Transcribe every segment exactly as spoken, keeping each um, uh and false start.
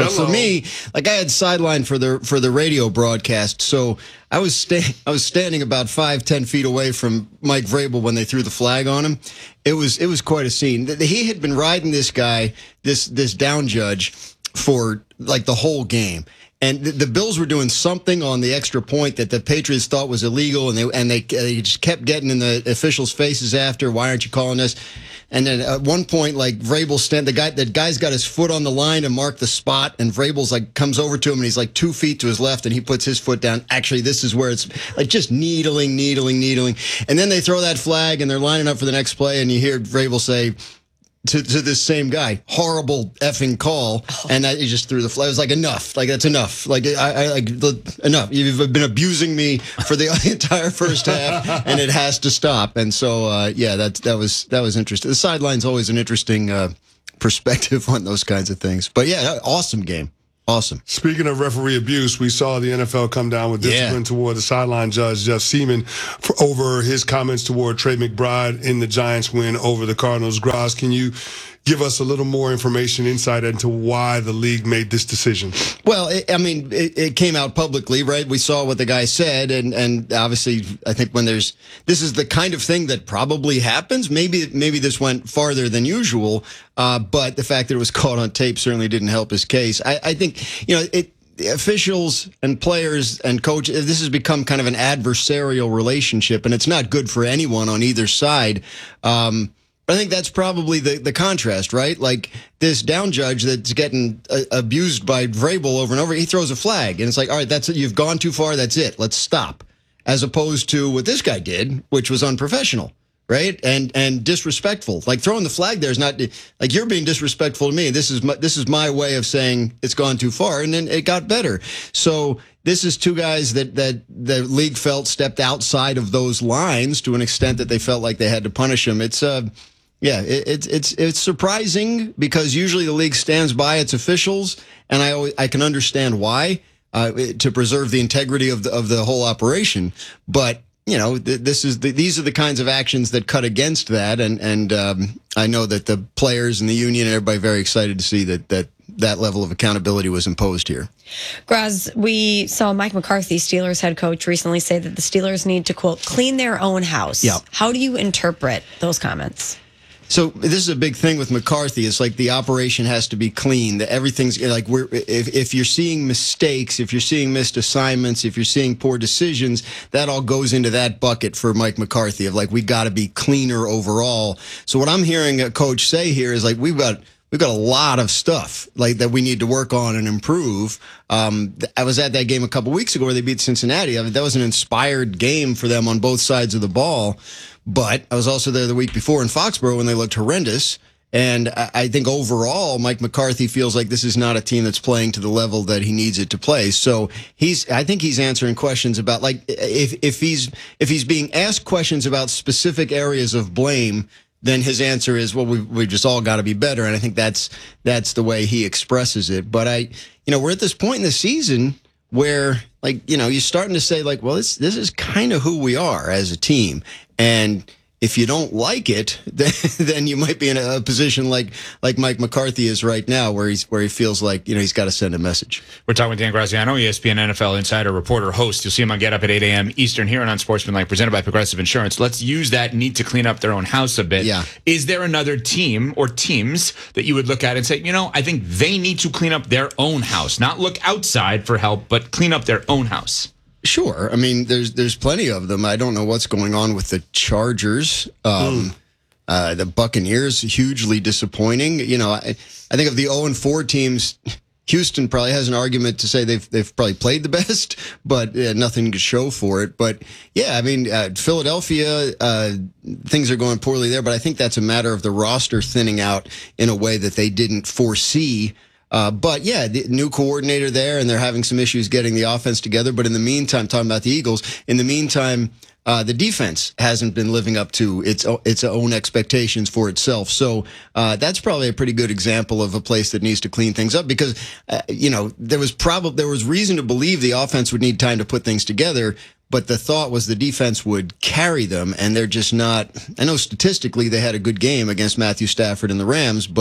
for me, like I had sideline for the for the radio broadcast, so I was sta- I was standing about five, ten feet away from Mike Vrabel when they threw the flag on him. It was it was quite a scene. He had been riding this guy, this this down judge, for like the whole game. And the, the Bills were doing something on the extra point that the Patriots thought was illegal, and they and they, they just kept getting in the officials' faces after, why aren't you calling this? And then at one point, like Vrabel stand, the guy, the guy's got his foot on the line to mark the spot, and Vrabel's like comes over to him, and he's like two feet to his left, and he puts his foot down. Actually, this is where it's like just needling, needling, needling, and then they throw that flag, and they're lining up for the next play, and you hear Vrabel say to to this same guy, horrible effing call, and I, he just threw the flag. It was like, enough, like that's enough, like I, I like enough. You've been abusing me for the entire first half, and it has to stop. And so, uh, yeah, that that was that was interesting. The sideline's always an interesting uh, perspective on those kinds of things. But yeah, awesome game. Awesome. Speaking of referee abuse, we saw the N F L come down with discipline yeah. toward the sideline judge, Jeff Seaman, for, over his comments toward Trey McBride in the Giants win over the Cardinals. Graz, can you give us a little more information, insight into why the league made this decision? Well, it, I mean, it, it came out publicly, right? We saw what the guy said, and, and obviously, I think when there's this is the kind of thing that probably happens. Maybe maybe this went farther than usual, uh, but the fact that it was caught on tape certainly didn't help his case. I, I think, you know, it. Officials and players and coaches, this has become kind of an adversarial relationship, and it's not good for anyone on either side. Um, I think that's probably the, the contrast, right? Like this down judge that's getting uh, abused by Vrabel over and over, he throws a flag, and it's like, all right, that's it. You've gone too far. That's it. Let's stop. As opposed to what this guy did, which was unprofessional, right? And and disrespectful. Like throwing the flag there is not like you're being disrespectful to me. This is my, this is my way of saying it's gone too far, and then it got better. So this is two guys that that the league felt stepped outside of those lines to an extent that they felt like they had to punish him. It's uh Yeah, it, it's it's it's surprising because usually the league stands by its officials, and I always, I can understand why uh, to preserve the integrity of the of the whole operation. But you know, th- this is the, these are the kinds of actions that cut against that, and and um, I know that the players and the union and everybody are very excited to see that that that level of accountability was imposed here. Graz, we saw Mike McCarthy, Steelers head coach, recently say that the Steelers need to, quote, clean their own house. Yeah. How do you interpret those comments? So this is a big thing with McCarthy. It's like the operation has to be clean. That everything's like we're if if you're seeing mistakes, if you're seeing missed assignments, if you're seeing poor decisions, that all goes into that bucket for Mike McCarthy of like we got to be cleaner overall. So what I'm hearing a coach say here is like we've got we've got a lot of stuff like that we need to work on and improve. Um, I was at that game a couple weeks ago where they beat Cincinnati. I mean, that was an inspired game for them on both sides of the ball. But I was also there the week before in Foxborough when they looked horrendous. And I think overall, Mike McCarthy feels like this is not a team that's playing to the level that he needs it to play. So he's, I think he's answering questions about like if if he's if he's being asked questions about specific areas of blame, then his answer is, well, we we just all got to be better. And I think that's that's the way he expresses it. But I, you know, we're at this point in the season where, like, you know, you're starting to say, like, well, this this is kind of who we are as a team. And if you don't like it, then, then you might be in a, a position like like Mike McCarthy is right now, where he's where he feels like, you know, he's got to send a message. We're talking with Dan Graziano, E S P N N F L insider, reporter, host. You'll see him on Get Up at eight a.m. Eastern here and on Sportsmanlike, presented by Progressive Insurance. Let's use that need to clean up their own house a bit. Yeah. Is there another team or teams that you would look at and say, you know, I think they need to clean up their own house, not look outside for help, but clean up their own house? Sure. I mean, there's there's plenty of them. I don't know what's going on with the Chargers. Um, mm. uh, the Buccaneers, hugely disappointing. You know, I, I think of the oh and four teams, Houston probably has an argument to say they've they've probably played the best, but uh, nothing to show for it. But yeah, I mean, uh, Philadelphia, uh, things are going poorly there, but I think that's a matter of the roster thinning out in a way that they didn't foresee. Uh, but yeah, the new coordinator there, and they're having some issues getting the offense together. But in the meantime, talking about the Eagles, in the meantime, uh, the defense hasn't been living up to its its own expectations for itself. So uh, that's probably a pretty good example of a place that needs to clean things up because uh, you know there was probably there was reason to believe the offense would need time to put things together. But the thought was the defense would carry them, and they're just not. I know statistically they had a good game against Matthew Stafford and the Rams, but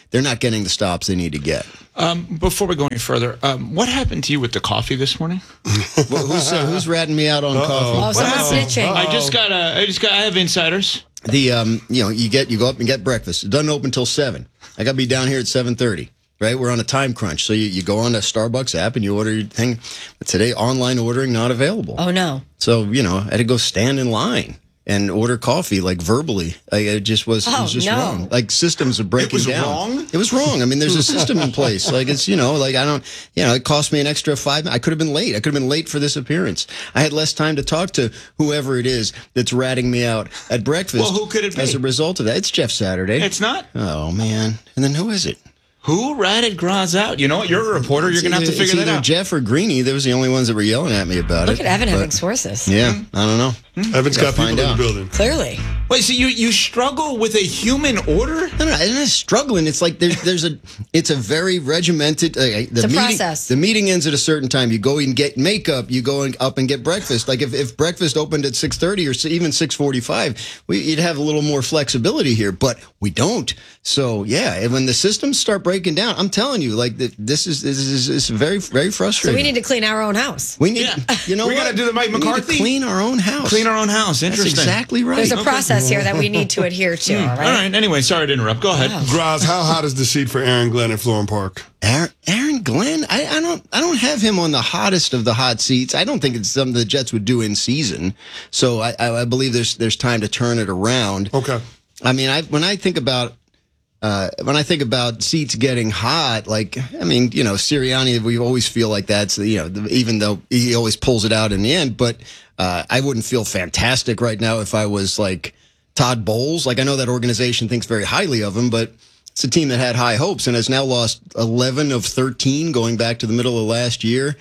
they're not getting the stops they need to get. Um, before we go any further, um, what happened to you with the coffee this morning? Well, who's, uh, who's ratting me out on Uh-oh. coffee? Oh, someone's snitching. I just got a, I just got, I have insiders. The um, you know, you get you go up and get breakfast. It doesn't open till seven. I got to be down here at seven thirty. Right, we're on a time crunch, so you, you go on the Starbucks app and you order your thing. But today, online ordering not available. Oh no! So you know, I had to go stand in line and order coffee, like verbally. Like, it just was, it Oh, was just no. wrong. Like systems are breaking was down. wrong? It was wrong. I mean, there's a system in place. Like it's, you know, like I don't, you know, it cost me an extra five. I could have been late. I could have been late for this appearance. I had less time to talk to whoever it is that's ratting me out at breakfast. Well, who could it be? As a result of that, it's Jeff Saturday. It's not. Oh man! And then who is it? Who ratted Graz out? You know what? You're a reporter. You're going to have to It's figure that either out. Jeff or Greeny. They was the only ones that were yelling at me about Look it. at Evan but, having sources. Yeah, I don't know. Evan's got Gotta people find in the out. building. Clearly. Wait, so you, you struggle with a human order? No, no, I'm not struggling. It's like there's there's a it's a very regimented. Uh, the It's a meeting, process. The meeting ends at a certain time. You go and get makeup. You go and up and get breakfast. Like if, if breakfast opened at six thirty or even six forty-five, we, you'd have a little more flexibility here. But we don't. So yeah, and when the systems start breaking down, I'm telling you, like the, this is this is this is very very So frustrating. we need to clean our own house. we need Yeah. you know We what? gotta do the Mike We need to McCarthy. clean our own house. Clean our own house. That's Interesting. exactly right. There's a process here that we need to adhere to. All All right. right. Anyway, sorry to interrupt. Go ahead. Graz, how hot is the seat for Aaron Glenn at Florham Park? Aaron, Aaron Glenn, I, I don't, I don't have him on the hottest of the hot seats. I don't think it's something the Jets would do in season. So I, I, I believe there's, there's time to turn it around. Okay. I mean, I when I think about, uh, when I think about seats getting hot, like I mean, you know, Sirianni, we always feel like that's you know, even though he always pulls it out in the end. But uh, I wouldn't feel fantastic right now if I was like Todd Bowles. Like I know that organization thinks very highly of him, but it's a team that had high hopes and has now lost eleven of thirteen going back to the middle of last year.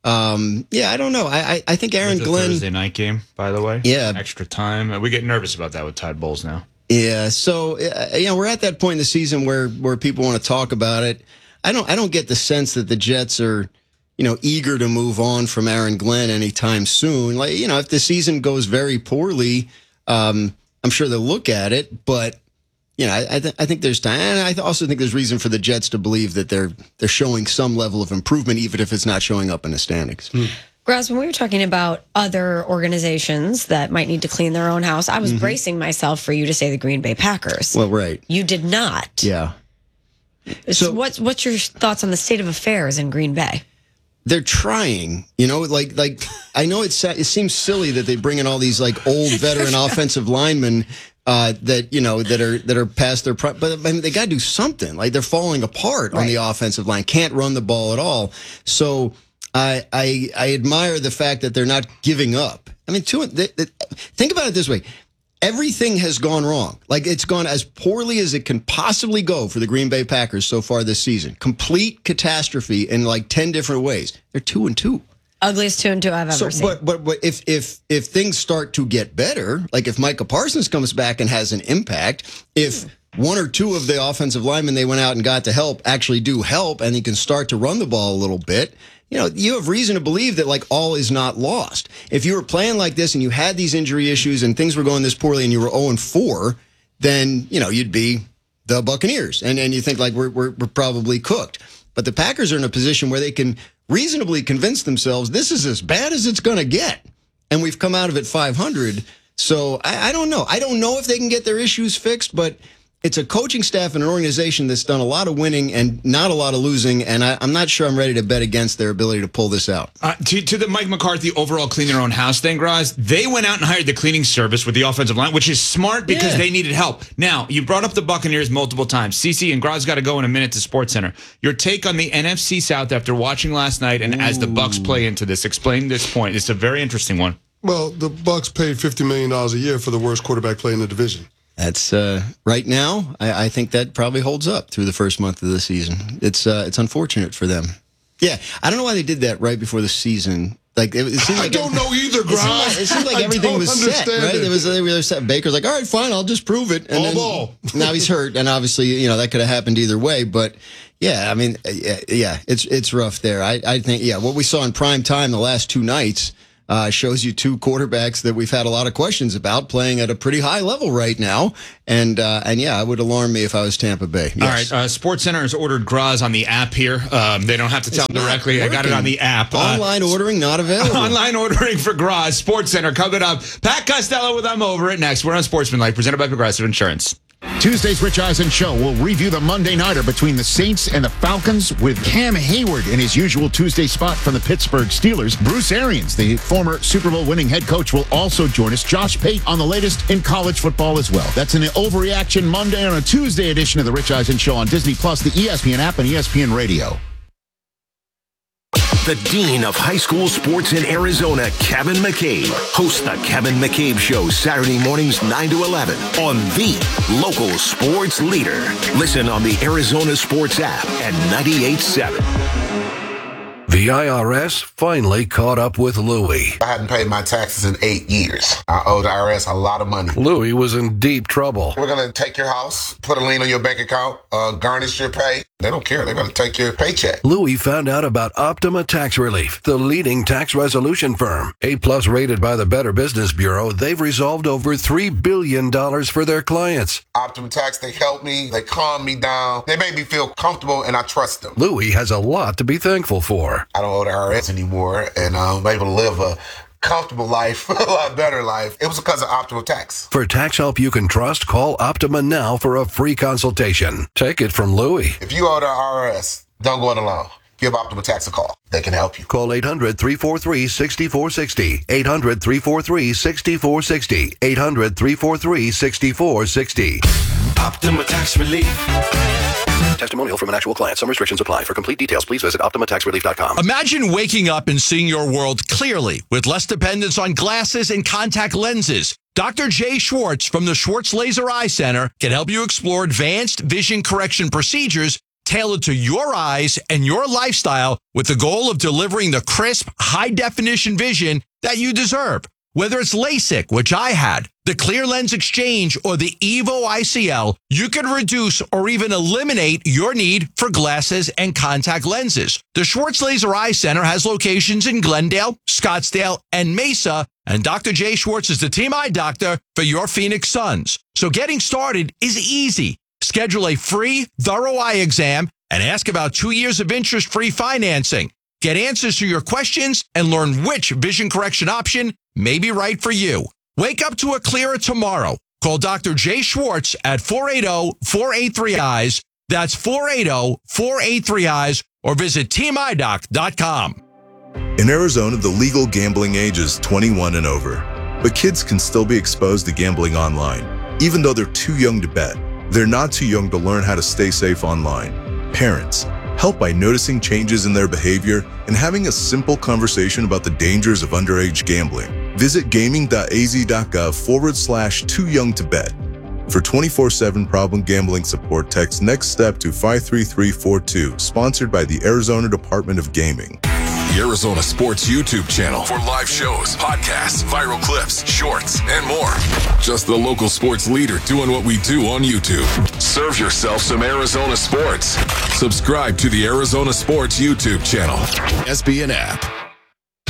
Um, yeah, I don't know. I I, I think Aaron It's a Glenn. Thursday night game, by the way. Yeah. Extra time. We get nervous about that with Todd Bowles now. Yeah, so uh, you know we're at that point in the season where where people want to talk about it. I don't I don't get the sense that the Jets are, you know, eager to move on from Aaron Glenn anytime soon. Like you know, if the season goes very poorly, um, I'm sure they'll look at it. But you know, I I, th- I think there's time, and I th- also think there's reason for the Jets to believe that they're they're showing some level of improvement, even if it's not showing up in the standings. Hmm. Graz, when we were talking about other organizations that might need to clean their own house, I was Mm-hmm. bracing myself for you to say the Green Bay Packers. Well, right, You did not. yeah. So So- what's what's your thoughts on the state of affairs in Green Bay? They're trying, you know, like like I know it's it seems silly that they bring in all these like old veteran offensive linemen uh, that you know that are that are past their prime, but I mean, they got to do something. Like they're falling apart on Right. the offensive line, can't run the ball at all. So I I, I admire the fact that they're not giving up. I mean, to they, they, think about it this way. Everything has gone wrong. Like it's gone as poorly as it can possibly go for the Green Bay Packers so far this season. Complete catastrophe in like ten different ways. They're two and two. Ugliest two and two I've ever So, seen. but but but if if if things start to get better, like if Micah Parsons comes back and has an impact, if one or two of the offensive linemen they went out and got to help actually do help, and he can start to run the ball a little bit. You know, you have reason to believe that like all is not lost. If you were playing like this and you had these injury issues and things were going this poorly and you were oh and four, then, you know, you'd be the Buccaneers. And and you think like we're, we're we're probably cooked. But the Packers are in a position where they can reasonably convince themselves this is as bad as it's going to get. And we've come out of it five hundred. So I, I don't know. I don't know if they can get their issues fixed, but it's a coaching staff and an organization that's done a lot of winning and not a lot of losing, and I, I'm not sure I'm ready to bet against their ability to pull this out. Uh, to, to the Mike McCarthy overall clean their own house thing, Graz, they went out and hired the cleaning service with the offensive line, which is smart because Yeah. they needed help. Now, you brought up the Buccaneers multiple times. Cece and Graz got to go in a minute to SportsCenter. Your take on the N F C South after watching last night and as the Bucs play into this. Explain this point. It's a very interesting one. Well, the Bucs paid fifty million dollars a year for the worst quarterback play in the division. That's uh, right now. I, I think that probably holds up through the first month of the season. It's uh, it's unfortunate for them. Yeah, I don't know why they did that right before the season. Like it, it seemed I like don't know either, It seemed like, Graz. it seemed like I everything don't was set, understand right? it. It was they were set. Baker's like, all right, fine, I'll just prove it. And All then, ball. now he's hurt, and obviously, you know, that could have happened either way. But yeah, I mean, yeah, yeah it's it's rough there. I I think yeah, what we saw in prime time the last two nights. Uh, shows you two quarterbacks that we've had a lot of questions about playing at a pretty high level right now. And, uh, and yeah, it would alarm me if I was Tampa Bay. Yes. All right. Uh, SportsCenter has ordered Graz on the app here. Um, they don't have to tell It's them directly. not I got it on the app. Uh, Online ordering not available. Online ordering for Graz. SportsCenter coming up. Pat Costello with I'm Over It next. We're on Sportsmanlike, presented by Progressive Insurance. Tuesday's Rich Eisen Show will review the Monday nighter between the Saints and the Falcons with Cam Hayward in his usual Tuesday spot from the Pittsburgh Steelers. Bruce Arians, the former Super Bowl winning head coach, will also join us. Josh Pate on the latest in college football as well. That's an Overreaction Monday on a Tuesday edition of the Rich Eisen Show on Disney Plus, the E S P N app, and E S P N Radio. The Dean of High School Sports in Arizona, Kevin McCabe, hosts the Kevin McCabe Show Saturday mornings nine to eleven on the local sports leader. Listen on the Arizona Sports app at ninety-eight point seven. The I R S finally caught up with Louie. I hadn't paid my taxes in eight years. I owe the I R S a lot of money. Louie was in deep trouble. We're going to take your house, put a lien on your bank account, uh, garnish your pay. They don't care. They're going to take your paycheck. Louie found out about Optima Tax Relief, the leading tax resolution firm. A-plus rated by the Better Business Bureau, they've resolved over three billion dollars for their clients. Optima Tax, they helped me. They calmed me down. They made me feel comfortable, and I trust them. Louie has a lot to be thankful for. I don't owe the I R S anymore, and I'm able to live a comfortable life, a lot better life. It was because of Optima Tax. For tax help you can trust, call Optima now for a free consultation. Take it from Louie. If you owe the I R S, don't go it alone. Give Optima Tax a call. They can help you. Call eight hundred, three four three, six four six zero. eight hundred, three four three, six four six zero. eight hundred, three four three, six four six zero. Optima Tax Relief. Testimonial from an actual client. Some restrictions apply. For complete details, please visit optima tax relief dot com. Imagine waking up and seeing your world clearly with less dependence on glasses and contact lenses. Doctor Jay Schwartz from the Schwartz Laser Eye Center can help you explore advanced vision correction procedures tailored to your eyes and your lifestyle with the goal of delivering the crisp, high-definition vision that you deserve. Whether it's LASIK, which I had, the Clear Lens Exchange, or the Evo I C L, you can reduce or even eliminate your need for glasses and contact lenses. The Schwartz Laser Eye Center has locations in Glendale, Scottsdale, and Mesa, and Doctor Jay Schwartz is the team eye doctor for your Phoenix Suns. So getting started is easy. Schedule a free, thorough eye exam and ask about two years of interest-free financing. Get answers to your questions and learn which vision correction option may be right for you. Wake up to a clearer tomorrow. Call Doctor Jay Schwartz at four eight zero, four eight three, eyes. That's four eight zero, four eight three, eyes, or visit team eye doc dot com. In Arizona, the legal gambling age is twenty-one and over. But kids can still be exposed to gambling online, even though they're too young to bet. They're not too young to learn how to stay safe online. Parents, help by noticing changes in their behavior and having a simple conversation about the dangers of underage gambling. Visit gaming.az.gov forward slash too young to bet. For twenty-four seven problem gambling support, text Next Step to five three three four two, sponsored by the Arizona Department of Gaming. The Arizona Sports YouTube channel for live shows, podcasts, viral clips, shorts, and more. Just the local sports leader doing what we do on YouTube. Serve yourself some Arizona sports. Subscribe to the Arizona Sports YouTube channel. S B N app.